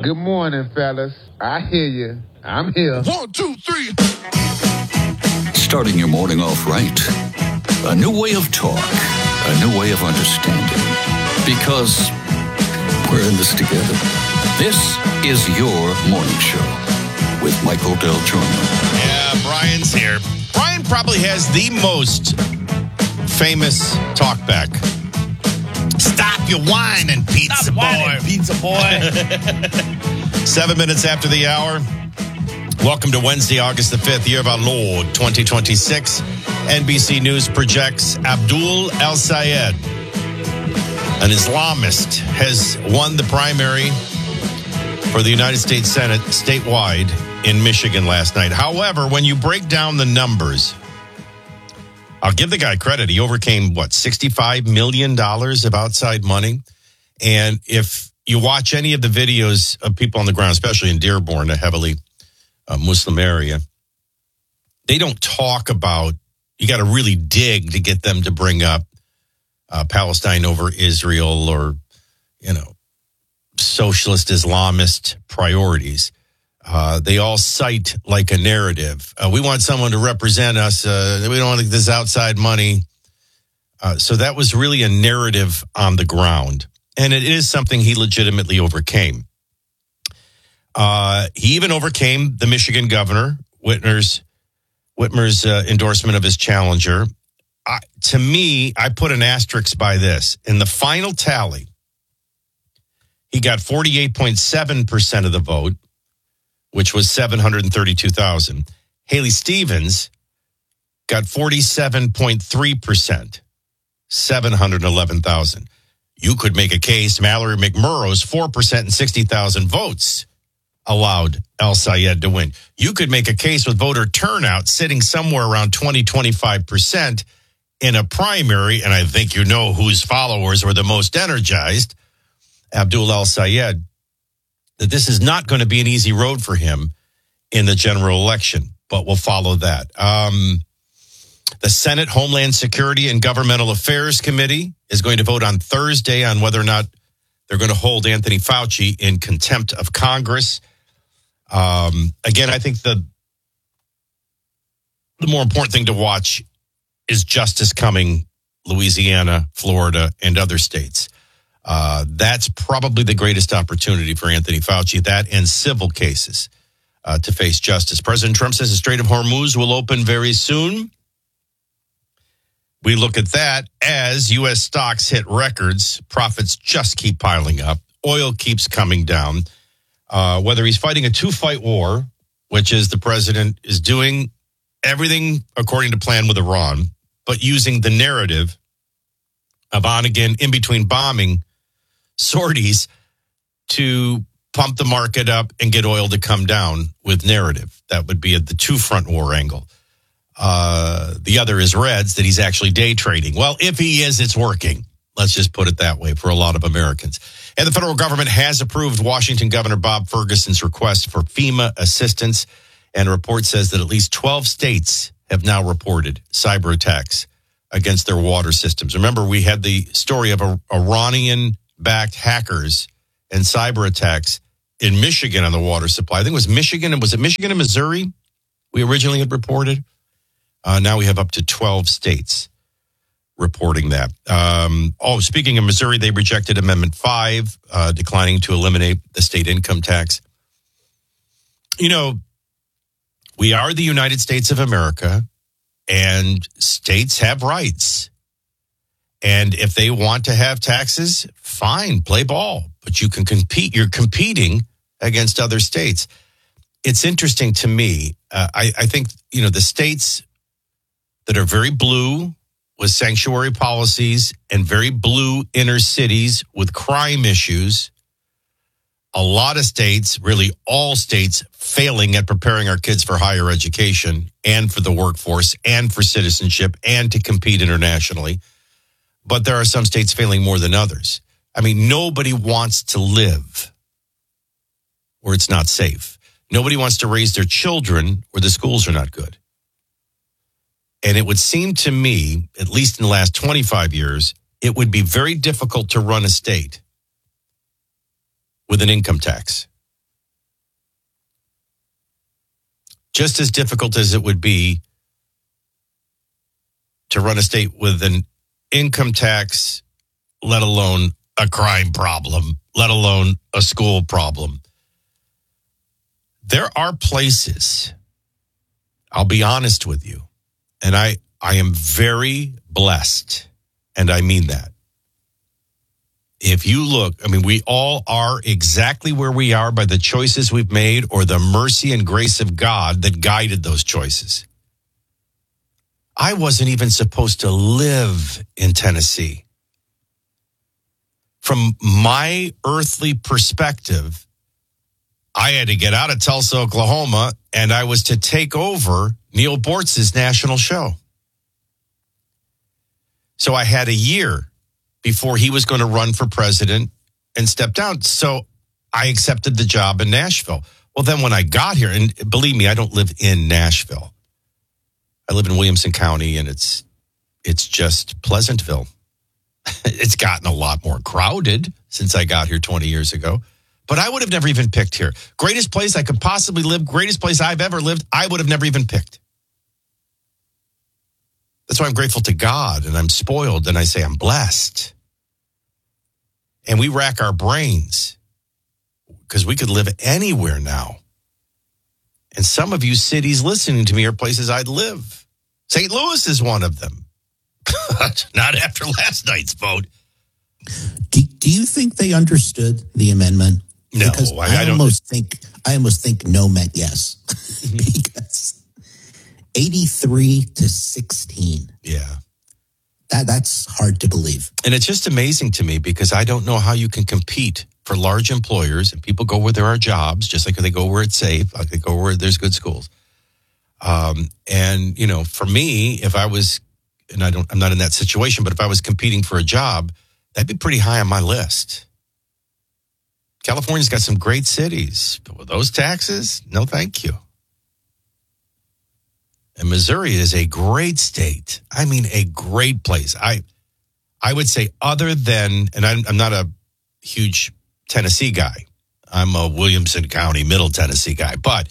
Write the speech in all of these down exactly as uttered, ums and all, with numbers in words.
Good morning, fellas. I hear you. I'm here. One, two, three. Starting your morning off right. A new way of talk. A new way of understanding. Because we're in this together. This is your morning show with Michael Del Giorno. Yeah, Brian's here. Brian probably has the most famous talkback. Stop your whining, pizza Stop boy. Whining, pizza boy. Seven minutes after the hour. Welcome to Wednesday, August the fifth, year of our Lord, twenty twenty-six. N B C News projects Abdul El-Sayed, an Islamist, has won the primary for the United States Senate statewide in Michigan last night. However, when you break down the numbers, I'll give the guy credit. He overcame, what, sixty-five million dollars of outside money? And if you watch any of the videos of people on the ground, especially in Dearborn, a heavily uh, Muslim area, they don't talk about, you got to really dig to get them to bring up uh, Palestine over Israel or, you know, socialist Islamist priorities. Uh, they all cite like a narrative. Uh, we want someone to represent us. Uh, we don't want this outside money. Uh, so that was really a narrative on the ground. And it is something he legitimately overcame. Uh, he even overcame the Michigan governor, Whitmer's, Whitmer's uh, endorsement of his challenger. Uh, to me, I put an asterisk by this. In the final tally, he got forty-eight point seven percent of the vote, which was seven hundred thirty-two thousand. Haley Stevens got forty-seven point three percent, seven hundred eleven thousand. You could make a case Mallory McMurrow's four percent and sixty thousand votes allowed El-Sayed to win. You could make a case with voter turnout sitting somewhere around twenty, twenty-five percent in a primary, and I think you know whose followers were the most energized, Abdul El-Sayed, that this is not going to be an easy road for him in the general election, but we'll follow that. Um, the Senate Homeland Security and Governmental Affairs Committee is going to vote on Thursday on whether or not they're going to hold Anthony Fauci in contempt of Congress. Um, again, I think the, the more important thing to watch is justice coming Louisiana, Florida, and other states. Uh, that's probably the greatest opportunity for Anthony Fauci, that and civil cases uh, to face justice. President Trump says the Strait of Hormuz will open very soon. We look at that as U S stocks hit records. Profits just keep piling up. Oil keeps coming down. Uh, whether he's fighting a two-fight war, which is the president is doing everything according to plan with Iran, but using the narrative of on again, in between bombing sorties to pump the market up and get oil to come down with narrative. That would be at the two-front war angle. Uh, the other is Reds, that he's actually day trading. Well, if he is, it's working. Let's just put it that way for a lot of Americans. And the federal government has approved Washington Governor Bob Ferguson's request for FEMA assistance. And a report says that at least twelve states have now reported cyber attacks against their water systems. Remember, we had the story of a, Iranian-backed hackers and cyber attacks in Michigan on the water supply. I think it was Michigan. Was it Michigan and Missouri we originally had reported? Uh, now we have up to twelve states reporting that. Um, oh, speaking of Missouri, they rejected Amendment five, uh, declining to eliminate the state income tax. You know, we are the United States of America, and states have rights. And if they want to have taxes, fine, play ball. But you can compete. You're competing against other states. It's interesting to me. Uh, I, I think, you know, the states that are very blue with sanctuary policies and very blue inner cities with crime issues, a lot of states, really all states, failing at preparing our kids for higher education and for the workforce and for citizenship and to compete internationally. But there are some states failing more than others. I mean, nobody wants to live where it's not safe. Nobody wants to raise their children where the schools are not good. And it would seem to me, at least in the last twenty-five years, it would be very difficult to run a state with an income tax. just as difficult as it would be to run a state with an income tax, let alone a crime problem, let alone a school problem. There are places, I'll be honest with you, and I, I am very blessed, and I mean that. If you look, I mean, we all are exactly where we are by the choices we've made or the mercy and grace of God that guided those choices. I wasn't even supposed to live in Tennessee. From my earthly perspective, I had to get out of Tulsa, Oklahoma, and I was to take over Neil Bortz's national show. So I had a year before he was going to run for president and step down. So I accepted the job in Nashville. Well, then when I got here, and believe me, I don't live in Nashville. I live in Williamson County, and it's it's just Pleasantville. It's gotten a lot more crowded since I got here twenty years ago. But I would have never even picked here. Greatest place I could possibly live, greatest place I've ever lived, I would have never even picked. That's why I'm grateful to God, and I'm spoiled, and I say I'm blessed. And we rack our brains because we could live anywhere now. And some of you cities listening to me are places I'd live. Saint Louis is one of them. Not after last night's vote. Do, do you think they understood the amendment? No, because I, I, I don't almost think I almost think no meant yes. Because eighty-three to sixteen. Yeah. That that's hard to believe. And it's just amazing to me because I don't know how you can compete for large employers, and people go where there are jobs, just like they go where it's safe, like they go where there's good schools. Um, and, you know, for me, if I was, and I don't, I'm not in that situation, but if I was competing for a job, that'd be pretty high on my list. California's got some great cities, but with those taxes, no thank you. And Missouri is a great state. I mean, a great place. I I would say other than, and I'm, I'm not a huge Tennessee guy. I'm a Williamson County, Middle Tennessee guy. But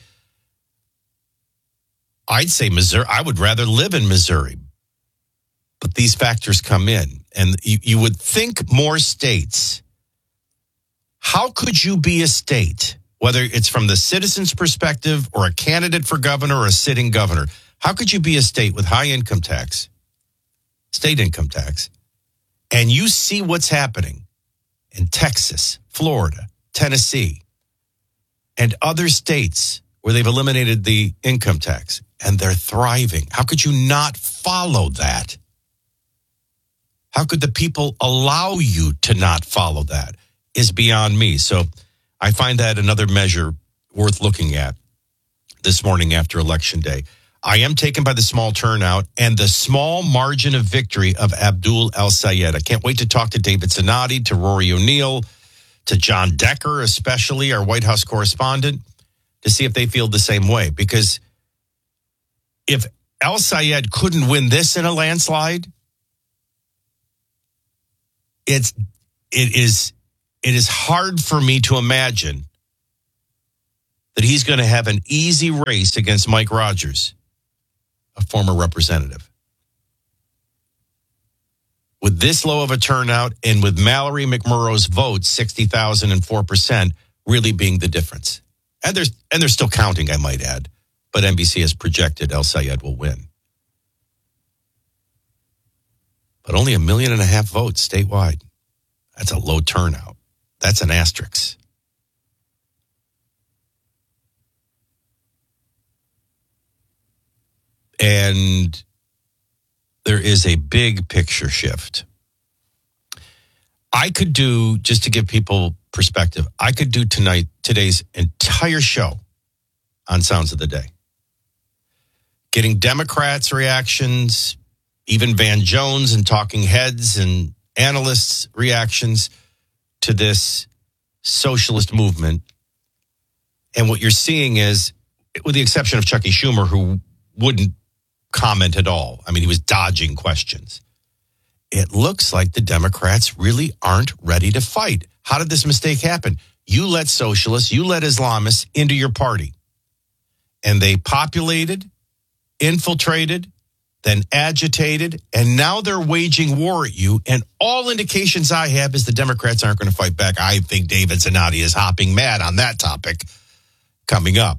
I'd say Missouri, I would rather live in Missouri. But these factors come in. And you, you would think more states. How could you be a state, whether it's from the citizen's perspective or a candidate for governor or a sitting governor, how could you be a state with high income tax, state income tax, and you see what's happening in Texas, Florida, Tennessee, and other states where they've eliminated the income tax and they're thriving? How could you not follow that? How could the people allow you to not follow that? Is beyond me. So I find that another measure worth looking at this morning after Election Day. I am taken by the small turnout and the small margin of victory of Abdul El-Sayed. I can't wait to talk to David Zanotti, to Rory O'Neill, to John Decker, especially our White House correspondent, to see if they feel the same way. Because if El-Sayed couldn't win this in a landslide, it's it is it is hard for me to imagine that he's going to have an easy race against Mike Rogers, a former representative. With this low of a turnout and with Mallory McMurrow's vote, sixty thousand and four percent, really being the difference. And there's and they're still counting, I might add. But N B C has projected El-Sayed will win. But only a million and a half votes statewide. That's a low turnout. That's an asterisk. And there is a big picture shift. I could do, just to give people perspective, I could do tonight, today's entire show on Sounds of the Day. Getting Democrats' reactions, even Van Jones and talking heads and analysts' reactions to this socialist movement. And what you're seeing is, with the exception of Chucky Schumer, who wouldn't comment at all. I mean, he was dodging questions. It looks like the Democrats really aren't ready to fight. How did this mistake happen? You let socialists, you let Islamists into your party. and they populated, infiltrated, then agitated, and now they're waging war at you. And all indications I have is the Democrats aren't going to fight back. I think David Zanotti is hopping mad on that topic coming up.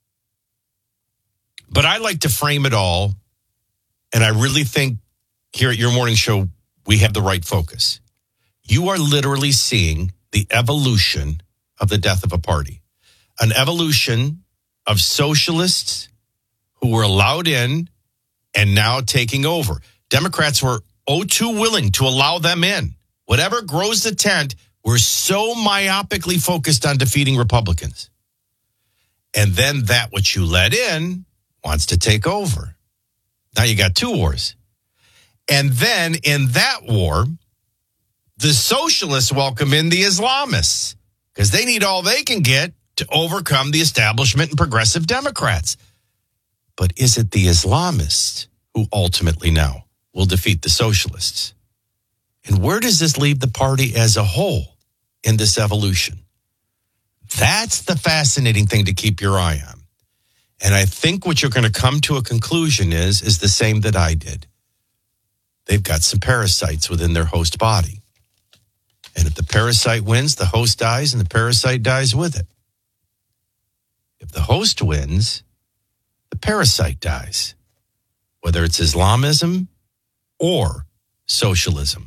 But I like to frame it all, and I really think here at Your Morning Show, we have the right focus. You are literally seeing the evolution of the death of a party, an evolution of socialists who were allowed in and now taking over. Democrats were oh too willing to allow them in. Whatever grows the tent, we're so myopically focused on defeating Republicans. And then that which you let in wants to take over. Now you got two wars. And then in that war, the socialists welcome in the Islamists because they need all they can get to overcome the establishment and progressive Democrats. But is it the Islamists who ultimately now will defeat the socialists? And where does this leave the party as a whole in this evolution? That's the fascinating thing to keep your eye on. And I think what you're going to come to a conclusion is, is the same that I did. They've got some parasites within their host body. And if the parasite wins, the host dies, and the parasite dies with it. If the host wins, the parasite dies, whether it's Islamism or socialism.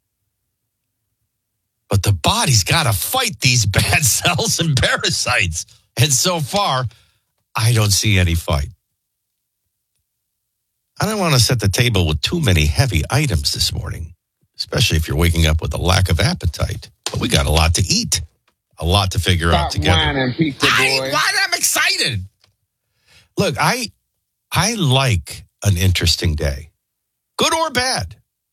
But the body's got to fight these bad cells and parasites. And so far, I don't see any fight. I don't want to set the table with too many heavy items this morning, especially if you're waking up with a lack of appetite. But we got a lot to eat, a lot to figure Stop out together. whining, pizza boy. I, why, I'm excited. Look, I I like an interesting day, good or bad.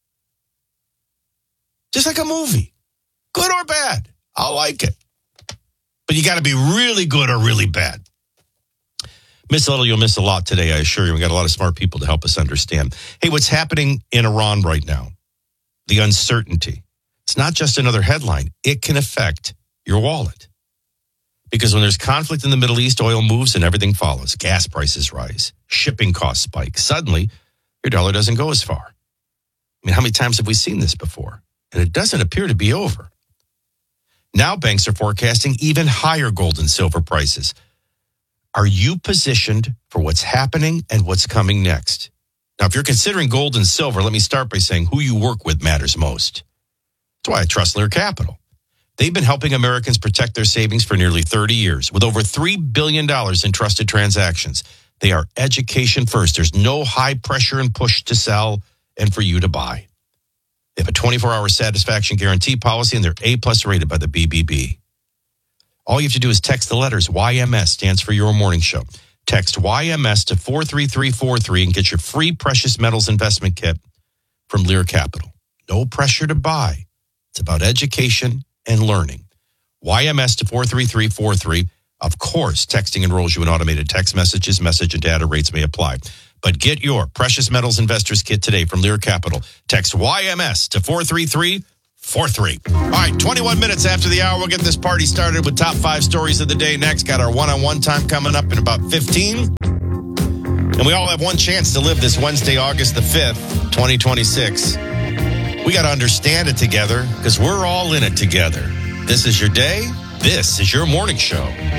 Just like a movie, good or bad. I like it. But you got to be really good or really bad. Miss a little, you'll miss a lot today, I assure you. We got a lot of smart people to help us understand. Hey, what's happening in Iran right now? The uncertainty. It's not just another headline. It can affect your wallet. Because when there's conflict in the Middle East, oil moves and everything follows. Gas prices rise. Shipping costs spike. Suddenly, your dollar doesn't go as far. I mean, how many times have we seen this before? And it doesn't appear to be over. Now banks are forecasting even higher gold and silver prices. Are you positioned for what's happening and what's coming next? Now, if you're considering gold and silver, let me start by saying who you work with matters most. That's why I trust Lear Capital. They've been helping Americans protect their savings for nearly thirty years with over three billion dollars in trusted transactions. They are education first. There's no high pressure and push to sell and for you to buy. They have a twenty-four hour satisfaction guarantee policy, and they're A-plus rated by the B B B. All you have to do is text the letters Y M S, stands for Your Morning Show. Text Y M S to four three three four three and get your free precious metals investment kit from Lear Capital. No pressure to buy. It's about education and learning. Y M S to four three three four three. Of course, texting enrolls you in automated text messages. Message and data rates may apply. But get your Precious Metals Investors Kit today from Lear Capital. Text Y M S to four three three four three. All right, twenty-one minutes after the hour, we'll get this party started with top five stories of the day next. Got our one-on-one time coming up in about fifteen. And we all have one chance to live this Wednesday, August the fifth, twenty twenty-six. We got to understand it together because we're all in it together. This is your day. This is your morning show.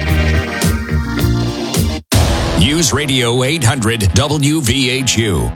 News Radio eight hundred W V H U.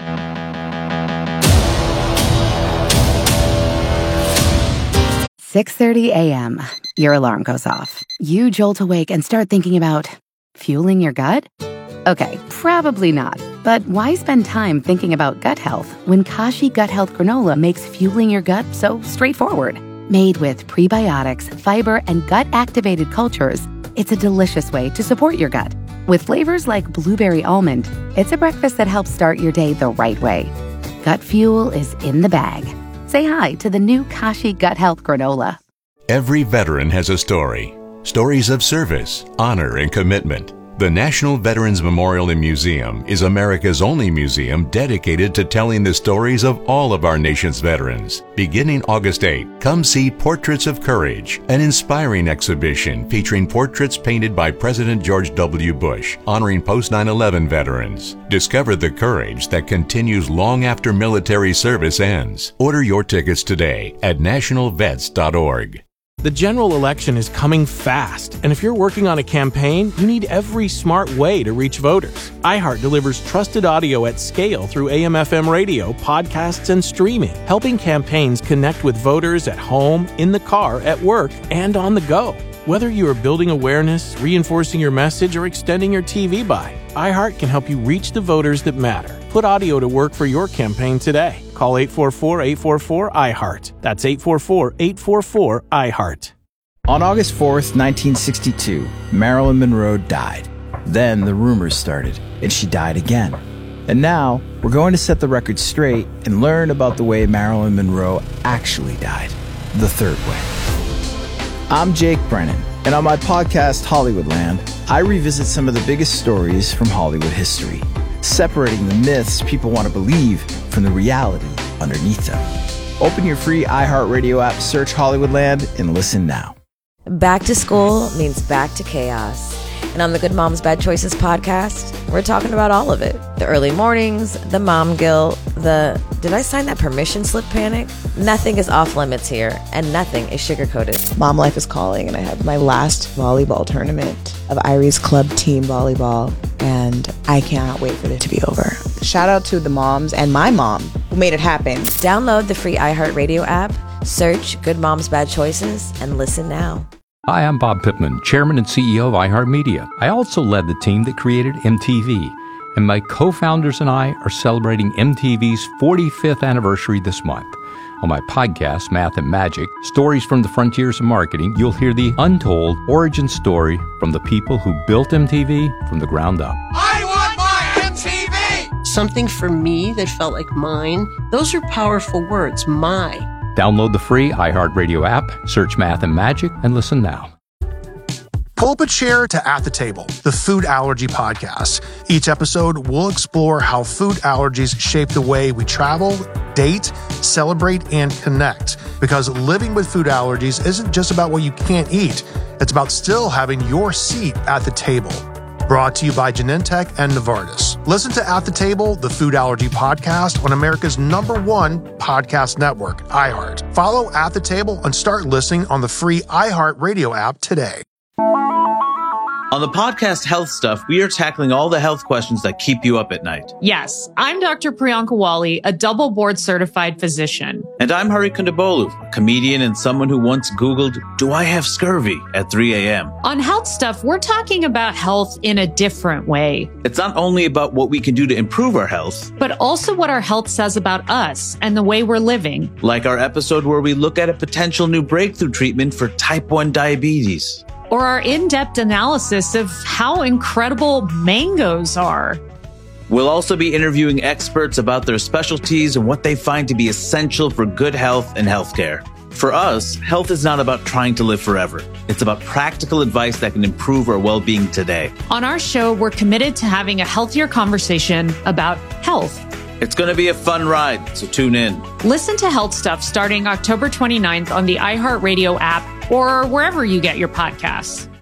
six thirty a.m. Your alarm goes off. You jolt awake and start thinking about fueling your gut? Okay, probably not. But why spend time thinking about gut health when Kashi Gut Health Granola makes fueling your gut so straightforward? Made with prebiotics, fiber, and gut-activated cultures, it's a delicious way to support your gut. With flavors like blueberry almond, it's a breakfast that helps start your day the right way. Gut fuel is in the bag. Say hi to the new Kashi Gut Health Granola. Every veteran has a story. Stories of service, honor, and commitment. The National Veterans Memorial and Museum is America's only museum dedicated to telling the stories of all of our nation's veterans. Beginning August eighth, come see Portraits of Courage, an inspiring exhibition featuring portraits painted by President George W. Bush, honoring post nine eleven veterans. Discover the courage that continues long after military service ends. Order your tickets today at national vets dot org. The general election is coming fast, and if you're working on a campaign, you need every smart way to reach voters. iHeart delivers trusted audio at scale through A M F M radio, podcasts, and streaming, helping campaigns connect with voters at home, in the car, at work, and on the go. Whether you are building awareness, reinforcing your message, or extending your T V buy, iHeart can help you reach the voters that matter. Put audio to work for your campaign today. Call eight four four, eight four four, I heart. That's eight four four, eight four four, I heart. On August fourth, nineteen sixty-two, Marilyn Monroe died. Then the rumors started, and she died again. And now, we're going to set the record straight and learn about the way Marilyn Monroe actually died. The third way. I'm Jake Brennan, and on my podcast, Hollywoodland, I revisit some of the biggest stories from Hollywood history, separating the myths people want to believe from the reality underneath them. Open your free iHeartRadio app, search Hollywoodland, and listen now. Back to school means back to chaos. And on the Good Moms Bad Choices podcast, we're talking about all of it. The early mornings, the mom guilt, the did I sign that permission slip panic? Nothing is off limits here, and nothing is sugar-coated. Mom life is calling, and I have my last volleyball tournament of Irie's club team volleyball, and I cannot wait for it to be over. Shout out to the moms and my mom who made it happen. Download the free iHeartRadio app, search Good Moms Bad Choices, and listen now. Hi, I'm Bob Pittman, Chairman and C E O of iHeartMedia. I also led the team that created M T V, and my co-founders and I are celebrating M T V's forty-fifth anniversary this month. On my podcast, Math and Magic, Stories from the Frontiers of Marketing, you'll hear the untold origin story from the people who built M T V from the ground up. I want my M T V! Something for me that felt like mine. Those are powerful words, my. Download the free iHeartRadio app, search Math and Magic, and listen now. Pull up a chair to At the Table, the food allergy podcast. Each episode, we'll explore how food allergies shape the way we travel, date, celebrate, and connect. Because living with food allergies isn't just about what you can't eat. It's about still having your seat at the table. Brought to you by Genentech and Novartis. Listen to At the Table, the food allergy podcast on America's number one podcast network, iHeart. Follow At the Table and start listening on the free iHeartRadio app today. On the podcast Health Stuff, we are tackling all the health questions that keep you up at night. Yes, I'm Doctor Priyanka Wali, a double board certified physician. And I'm Hari Kondabolu, a comedian and someone who once Googled, do I have scurvy at three a.m. On Health Stuff, we're talking about health in a different way. It's not only about what we can do to improve our health, but also what our health says about us and the way we're living. Like our episode where we look at a potential new breakthrough treatment for type one diabetes. Or our in-depth analysis of how incredible mangoes are. We'll also be interviewing experts about their specialties and what they find to be essential for good health and healthcare. For us, health is not about trying to live forever. It's about practical advice that can improve our well-being today. On our show, we're committed to having a healthier conversation about health. It's going to be a fun ride, so tune in. Listen to Health Stuff starting October twenty-ninth on the iHeartRadio app or wherever you get your podcasts.